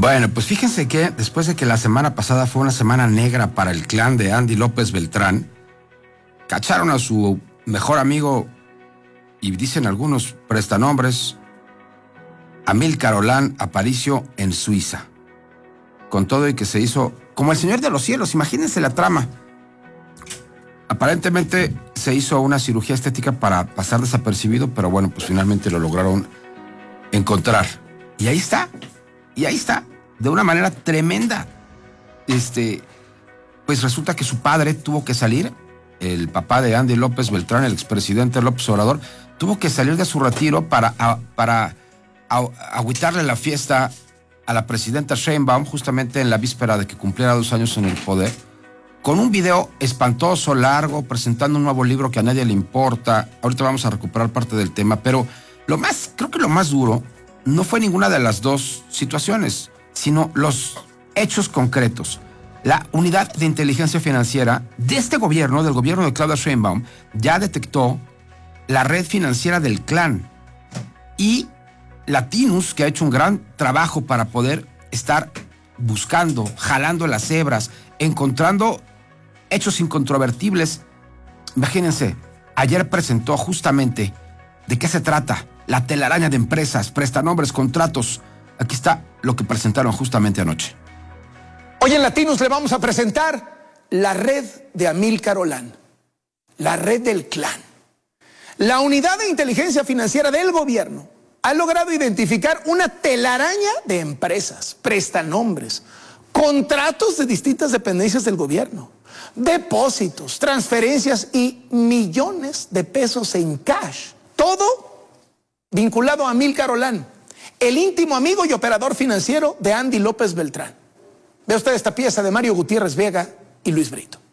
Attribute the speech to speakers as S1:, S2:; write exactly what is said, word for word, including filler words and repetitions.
S1: Bueno, pues fíjense que después de que la semana pasada fue una semana negra para el clan de Andy López Beltrán, cacharon a su mejor amigo, y dicen algunos prestanombres, Amílcar Olán Aparicio en Suiza. Con todo y que se hizo como el Señor de los Cielos, imagínense la trama. Aparentemente se hizo una cirugía estética para pasar desapercibido, pero bueno, pues finalmente lo lograron encontrar. Y ahí está, y ahí está, de una manera tremenda. Este, pues resulta que su padre tuvo que salir, el papá de Andy López Beltrán, el expresidente López Obrador, tuvo que salir de su retiro para, a, para a, agüitarle la fiesta a la presidenta Sheinbaum, justamente en la víspera de que cumpliera dos años en el poder, con un video espantoso, largo, presentando un nuevo libro que a nadie le importa. Ahorita vamos a recuperar parte del tema, pero lo más, creo que lo más duro no fue ninguna de las dos situaciones, sino los hechos concretos. La unidad de inteligencia financiera de este gobierno, del gobierno de Claudia Sheinbaum, ya detectó la red financiera del clan. Y Latinus, que ha hecho un gran trabajo para poder estar buscando, jalando las hebras, encontrando hechos incontrovertibles. Imagínense, ayer presentó justamente de qué se trata, la telaraña de empresas, prestanombres, contratos. Aquí está lo que presentaron justamente anoche.
S2: Hoy en Latinus le vamos a presentar la red de Amílcar Olán, la red del clan. La unidad de inteligencia financiera del gobierno ha logrado identificar una telaraña de empresas, prestanombres, contratos de distintas dependencias del gobierno, depósitos, transferencias y millones de pesos en cash. Todo vinculado a Amílcar Olán, el íntimo amigo y operador financiero de Andy López Beltrán. Ve usted esta pieza de Mario Gutiérrez Vega y Luis Brito.